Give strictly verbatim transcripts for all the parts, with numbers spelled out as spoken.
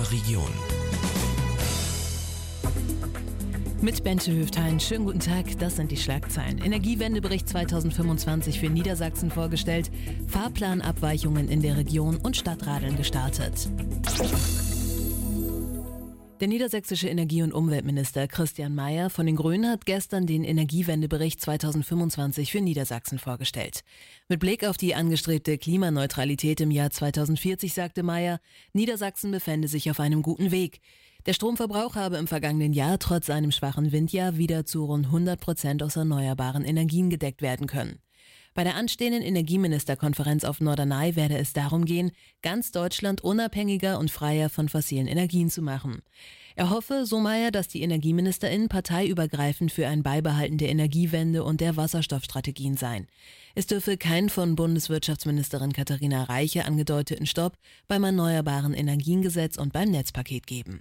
unserer Region. Mit Bente Höftein, schönen guten Tag, das sind die Schlagzeilen. Energiewendebericht zweitausendfünfundzwanzig für Niedersachsen vorgestellt, Fahrplanabweichungen in der Region und Stadtradeln gestartet. Der niedersächsische Energie- und Umweltminister Christian Mayer von den Grünen hat gestern den Energiewendebericht zweitausendfünfundzwanzig für Niedersachsen vorgestellt. Mit Blick auf die angestrebte Klimaneutralität im Jahr zweitausendvierzig sagte Mayer, Niedersachsen befände sich auf einem guten Weg. Der Stromverbrauch habe im vergangenen Jahr trotz einem schwachen Windjahr wieder zu rund hundert Prozent aus erneuerbaren Energien gedeckt werden können. Bei der anstehenden Energieministerkonferenz auf Norderney werde es darum gehen, ganz Deutschland unabhängiger und freier von fossilen Energien zu machen. Er hoffe, so Mayer, dass die EnergieministerInnen parteiübergreifend für ein Beibehalten der Energiewende und der Wasserstoffstrategien seien. Es dürfe keinen von Bundeswirtschaftsministerin Katharina Reiche angedeuteten Stopp beim Erneuerbaren Energiengesetz und beim Netzpaket geben.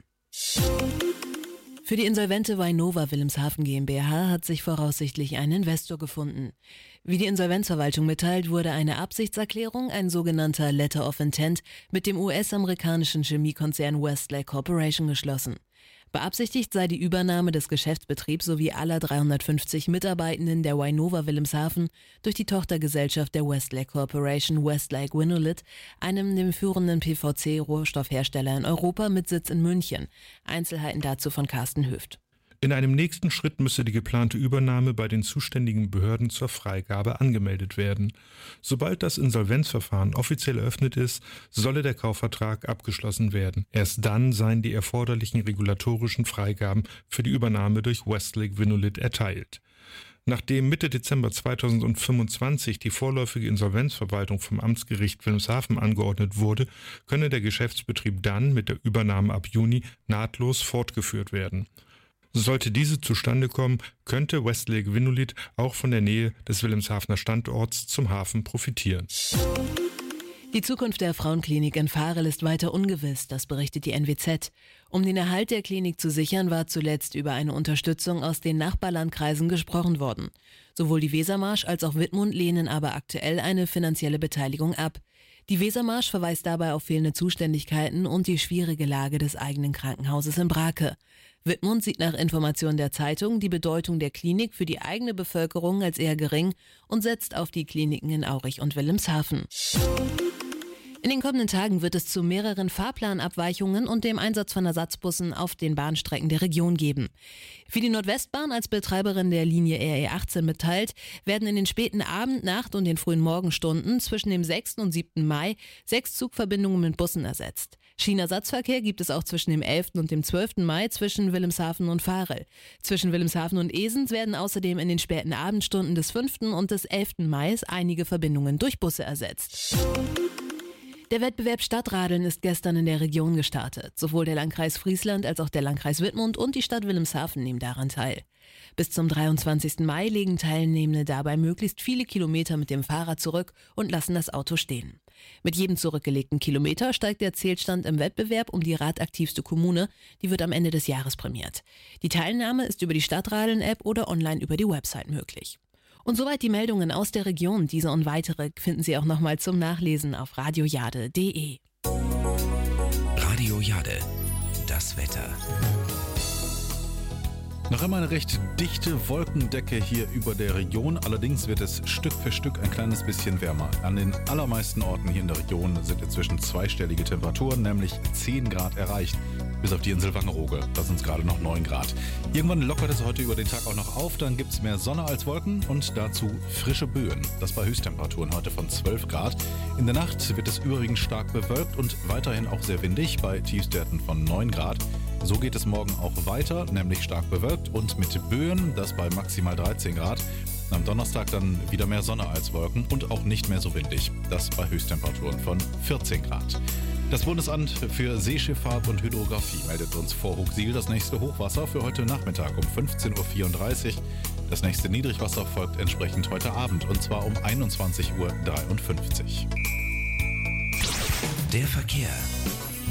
Für die insolvente Weinova Wilhelmshaven GmbH hat sich voraussichtlich ein Investor gefunden. Wie die Insolvenzverwaltung mitteilt, wurde eine Absichtserklärung, ein sogenannter Letter of Intent, mit dem U S-amerikanischen Chemiekonzern Westlake Corporation geschlossen. Beabsichtigt sei die Übernahme des Geschäftsbetriebs sowie aller dreihundertfünfzig Mitarbeitenden der Weinova Wilhelmshaven durch die Tochtergesellschaft der Westlake Corporation Westlake Vinnolit, einem dem führenden P V C-Rohstoffhersteller in Europa mit Sitz in München. Einzelheiten dazu von Carsten Höft. In einem nächsten Schritt müsse die geplante Übernahme bei den zuständigen Behörden zur Freigabe angemeldet werden. Sobald das Insolvenzverfahren offiziell eröffnet ist, solle der Kaufvertrag abgeschlossen werden. Erst dann seien die erforderlichen regulatorischen Freigaben für die Übernahme durch Westlake Vinnolit erteilt. Nachdem Mitte Dezember zweitausendfünfundzwanzig die vorläufige Insolvenzverwaltung vom Amtsgericht Wilhelmshaven angeordnet wurde, könne der Geschäftsbetrieb dann mit der Übernahme ab Juni nahtlos fortgeführt werden. Sollte diese zustande kommen, könnte Westlake Vinnolit auch von der Nähe des Wilhelmshavener Standorts zum Hafen profitieren. Die Zukunft der Frauenklinik in Varel ist weiter ungewiss, das berichtet die N W Z. Um den Erhalt der Klinik zu sichern, war zuletzt über eine Unterstützung aus den Nachbarlandkreisen gesprochen worden. Sowohl die Wesermarsch als auch Wittmund lehnen aber aktuell eine finanzielle Beteiligung ab. Die Wesermarsch verweist dabei auf fehlende Zuständigkeiten und die schwierige Lage des eigenen Krankenhauses in Brake. Wittmund sieht nach Informationen der Zeitung die Bedeutung der Klinik für die eigene Bevölkerung als eher gering und setzt auf die Kliniken in Aurich und Wilhelmshaven. In den kommenden Tagen wird es zu mehreren Fahrplanabweichungen und dem Einsatz von Ersatzbussen auf den Bahnstrecken der Region geben. Wie die Nordwestbahn als Betreiberin der Linie R E achtzehn mitteilt, werden in den späten Abend-, Nacht- und den frühen Morgenstunden zwischen dem sechsten und siebten Mai sechs Zugverbindungen mit Bussen ersetzt. Schienenersatzverkehr gibt es auch zwischen dem elften und dem zwölften Mai zwischen Wilhelmshaven und Varel. Zwischen Wilhelmshaven und Esens werden außerdem in den späten Abendstunden des fünften und des elften Mai einige Verbindungen durch Busse ersetzt. Der Wettbewerb Stadtradeln ist gestern in der Region gestartet. Sowohl der Landkreis Friesland als auch der Landkreis Wittmund und die Stadt Wilhelmshaven nehmen daran teil. Bis zum dreiundzwanzigsten Mai legen Teilnehmende dabei möglichst viele Kilometer mit dem Fahrrad zurück und lassen das Auto stehen. Mit jedem zurückgelegten Kilometer steigt der Zählstand im Wettbewerb um die radaktivste Kommune. Die wird am Ende des Jahres prämiert. Die Teilnahme ist über die Stadtradeln-App oder online über die Website möglich. Und soweit die Meldungen aus der Region. Diese und weitere finden Sie auch nochmal zum Nachlesen auf radiojade punkt de. Radio Jade, das Wetter. Noch einmal eine recht dichte Wolkendecke hier über der Region. Allerdings wird es Stück für Stück ein kleines bisschen wärmer. An den allermeisten Orten hier in der Region sind inzwischen zweistellige Temperaturen, nämlich zehn Grad erreicht. Bis auf die Insel Wangerooge, da sind es gerade noch neun Grad. Irgendwann lockert es heute über den Tag auch noch auf, dann gibt es mehr Sonne als Wolken und dazu frische Böen. Das bei Höchsttemperaturen heute von zwölf Grad. In der Nacht wird es überwiegend stark bewölkt und weiterhin auch sehr windig bei Tiefstwerten von neun Grad. So geht es morgen auch weiter, nämlich stark bewölkt und mit Böen, das bei maximal dreizehn Grad. Am Donnerstag dann wieder mehr Sonne als Wolken und auch nicht mehr so windig. Das bei Höchsttemperaturen von vierzehn Grad. Das Bundesamt für Seeschifffahrt und Hydrographie meldet uns vor Hooksiel das nächste Hochwasser für heute Nachmittag um fünfzehn Uhr vierunddreißig. Das nächste Niedrigwasser folgt entsprechend heute Abend und zwar um einundzwanzig Uhr dreiundfünfzig. Der Verkehr.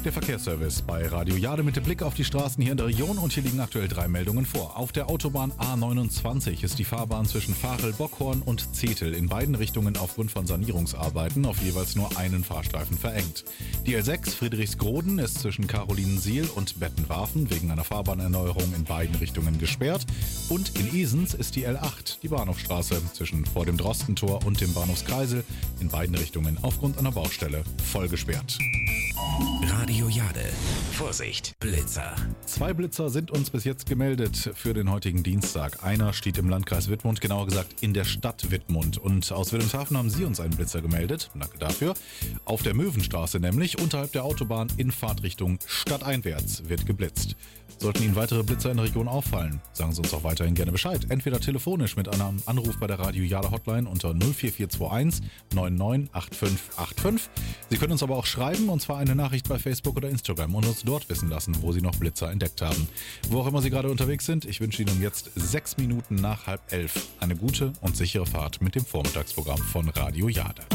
Der Verkehrsservice bei Radio Jade mit dem Blick auf die Straßen hier in der Region und hier liegen aktuell drei Meldungen vor. Auf der Autobahn A neunundzwanzig ist die Fahrbahn zwischen Varel, Bockhorn und Zetel in beiden Richtungen aufgrund von Sanierungsarbeiten auf jeweils nur einen Fahrstreifen verengt. Die L sechs Friedrichsgroden ist zwischen Carolinensiel und Bettenwarfen wegen einer Fahrbahnerneuerung in beiden Richtungen gesperrt und in Esens ist die L acht, die Bahnhofstraße, zwischen vor dem Drostentor und dem Bahnhofskreisel in beiden Richtungen aufgrund einer Baustelle voll gesperrt. Radio Jade. Vorsicht, Blitzer. Zwei Blitzer sind uns bis jetzt gemeldet für den heutigen Dienstag. Einer steht im Landkreis Wittmund, genauer gesagt in der Stadt Wittmund. Und aus Wilhelmshaven haben Sie uns einen Blitzer gemeldet. Danke dafür. Auf der Möwenstraße nämlich, unterhalb der Autobahn in Fahrtrichtung stadteinwärts wird geblitzt. Sollten Ihnen weitere Blitzer in der Region auffallen, sagen Sie uns auch weiterhin gerne Bescheid. Entweder telefonisch mit einem Anruf bei der Radio Jade Hotline unter null vier vier zwei eins neun neun acht fünf acht fünf. Sie können uns aber auch schreiben, und zwar eine Nachricht bei Facebook oder Instagram und uns dort wissen lassen, wo Sie noch Blitzer entdeckt haben. Wo auch immer Sie gerade unterwegs sind, ich wünsche Ihnen jetzt sechs Minuten nach halb elf eine gute und sichere Fahrt mit dem Vormittagsprogramm von Radio Jade.